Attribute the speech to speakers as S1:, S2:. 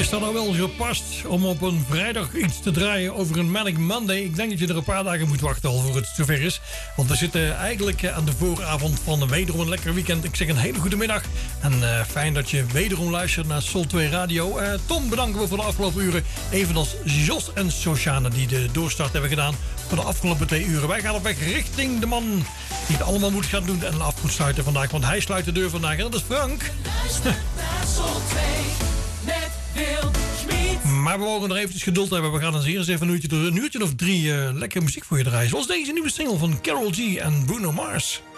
S1: Is dat nou wel gepast om op een vrijdag iets te draaien over een Manic Monday? Ik denk dat je er een paar dagen moet wachten al voor het zover is. Want we zitten eigenlijk aan de vooravond van wederom een lekker weekend. Ik zeg een hele goede middag. En fijn dat je wederom luistert naar Sol 2 Radio. Tom, bedanken we voor de afgelopen uren. Evenals Jos en Sociane die de doorstart hebben gedaan voor de afgelopen 2 uren. Wij gaan op weg richting de man die het allemaal moet gaan doen en af moet sluiten vandaag. Want hij sluit de deur vandaag en dat is Frank. Maar we mogen nog eventjes geduld hebben. We gaan dan eens even een uurtje of 3 lekkere muziek voor je draaien. Zoals deze nieuwe single van Karol G en Bruno Mars.